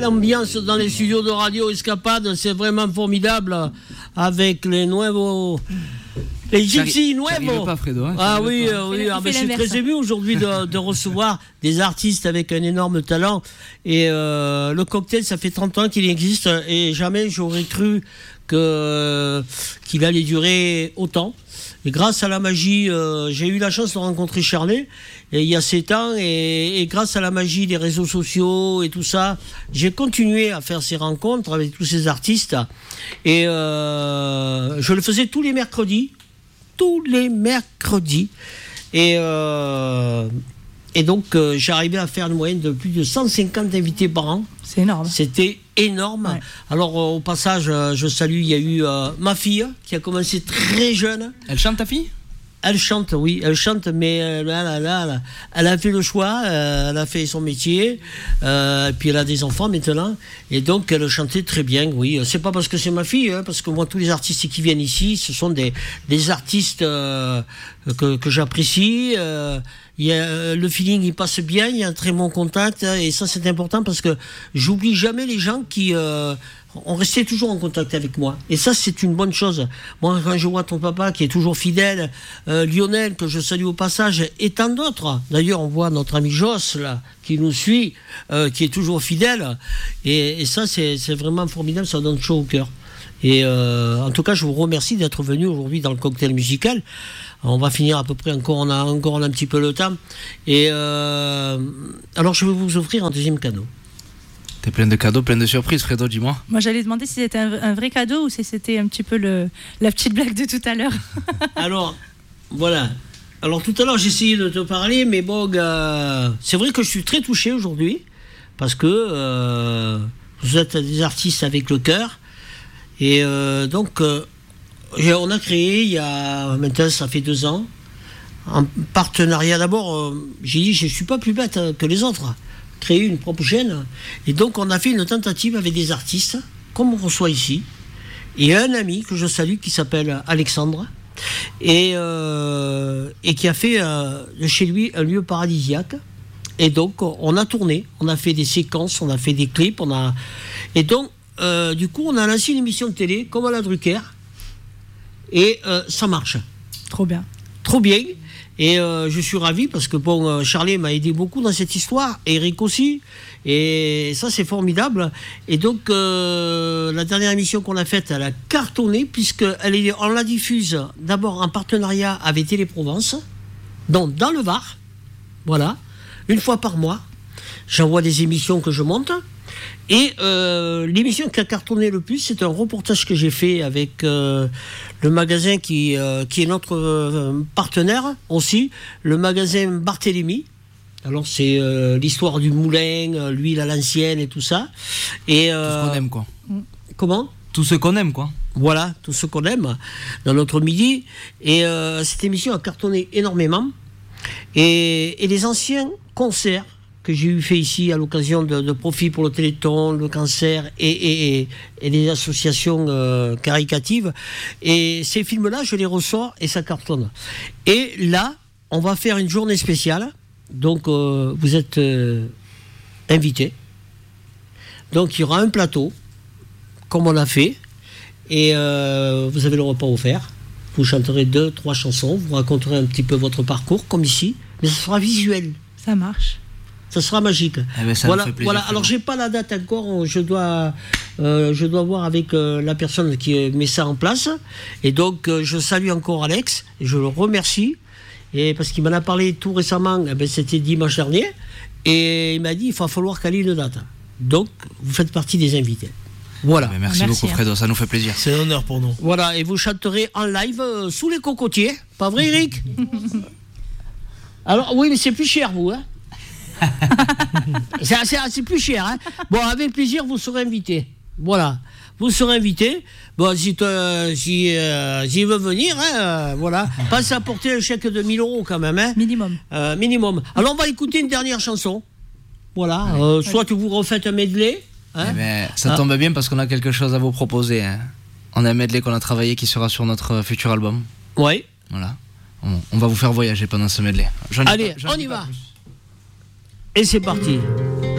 l'ambiance dans les studios de Radio Escapade, c'est vraiment formidable avec les nouveaux. Les Gypsy Nuevo. Pas, Fredo, hein, ah oui, je suis très ému aujourd'hui de recevoir des artistes avec un énorme talent. Et le cocktail, ça fait 30 ans qu'il existe et jamais j'aurais cru qu'il allait durer autant. Et grâce à la magie, j'ai eu la chance de rencontrer Charlet il y a 7 ans et grâce à la magie des réseaux sociaux et tout ça, j'ai continué à faire ces rencontres avec tous ces artistes et je le faisais tous les mercredis et donc j'arrivais à faire une moyenne de plus de 150 invités par an. C'est énorme. C'était énorme. Ouais. Alors au passage, je salue, il y a eu ma fille qui a commencé très jeune. Elle chante, ta fille ? Elle chante, oui, elle chante, mais elle a fait le choix, elle a fait son métier, puis elle a des enfants maintenant, et donc elle chantait très bien, oui. C'est pas parce que c'est ma fille, hein, parce que moi, tous les artistes qui viennent ici, ce sont des artistes que j'apprécie. Le feeling, il passe bien, il y a un très bon contact, et ça, c'est important parce que j'oublie jamais les gens qui ont resté toujours en contact avec moi. Et ça, c'est une bonne chose. Moi, quand je vois ton papa qui est toujours fidèle, Lionel, que je salue au passage, et tant d'autres. D'ailleurs, on voit notre ami Joss, là, qui nous suit, qui est toujours fidèle. Et ça, c'est vraiment formidable, ça donne chaud au cœur. Et en tout cas, je vous remercie d'être venu aujourd'hui dans le cocktail musical. On va finir à peu près, on a un petit peu le temps. Et alors, je vais vous offrir un deuxième cadeau. T'es plein de cadeaux, plein de surprises, Fredo, dis-moi. Moi, j'allais demander si c'était un vrai cadeau ou si c'était un petit peu la petite blague de tout à l'heure. Alors, voilà. Alors, tout à l'heure, j'ai essayé de te parler, mais bon, c'est vrai que je suis très touché aujourd'hui, parce que vous êtes des artistes avec le cœur. Et donc, on a créé, il y a maintenant, ça fait 2 ans, en partenariat. D'abord, j'ai dit, je ne suis pas plus bête que les autres. Créer une propre chaîne. Et donc, on a fait une tentative avec des artistes, comme on reçoit ici, et un ami que je salue qui s'appelle Alexandre, et qui a fait de chez lui un lieu paradisiaque. Et donc, on a tourné, on a fait des séquences, on a fait des clips, et donc, du coup, on a lancé une émission de télé, comme à la Drucker, et ça marche. Trop bien. Trop bien. Et je suis ravi parce que Charlie m'a aidé beaucoup dans cette histoire, et Eric aussi, et ça c'est formidable. Et donc la dernière émission qu'on a faite, elle a cartonné on la diffuse d'abord en partenariat avec Télé-Provence, donc dans le Var, voilà, 1 fois par mois. J'envoie des émissions que je monte. Et l'émission qui a cartonné le plus, c'est un reportage que j'ai fait avec le magasin qui est notre partenaire aussi, le magasin Barthélemy. Alors c'est l'histoire du moulin, l'huile à l'ancienne et tout ça. Et, tout ce qu'on aime, quoi. Comment ? Tout ce qu'on aime, quoi. Voilà, tout ce qu'on aime dans notre midi. Et cette émission a cartonné énormément. Et les anciens concerts que j'ai eu fait ici à l'occasion de Profit pour le Téléthon, le cancer et les associations caritatives. Et ces films-là, je les ressors et ça cartonne. Et là, on va faire une journée spéciale. Donc, vous êtes invités. Donc, il y aura un plateau, comme on a fait. Et vous avez le repas offert. Vous chanterez 2-3 chansons. Vous raconterez un petit peu votre parcours, comme ici. Mais ça sera visuel. Ça marche. Ça sera magique. Eh ben, ça voilà, me fait plaisir, voilà. Alors j'ai pas la date encore. Je dois voir avec la personne qui met ça en place. Et donc je salue encore Alex. Et je le remercie. Et parce qu'il m'en a parlé tout récemment. C'était dimanche dernier. Et il m'a dit il va falloir caler une date. Donc vous faites partie des invités. Voilà. Mais merci beaucoup, Fredo. Ça nous fait plaisir. C'est un honneur pour nous. Voilà. Et vous chanterez en live sous les cocotiers. Pas vrai, Eric? Alors oui, mais c'est plus cher, vous, hein? c'est plus cher, hein. Bon, avec plaisir, vous serez invité. Voilà, vous serez invité. Bon, s'il veut venir, hein, voilà. Pas à apporter un chèque de 1 000 € quand même, hein. Minimum. Minimum. Alors, on va écouter une dernière chanson. Voilà. Soit que vous refaites un medley. Hein. Eh ben, ça tombe bien parce qu'on a quelque chose à vous proposer. Hein. On a un medley qu'on a travaillé qui sera sur notre futur album. Oui. Voilà. On va vous faire voyager pendant ce medley. Allez, on y va. Et c'est parti.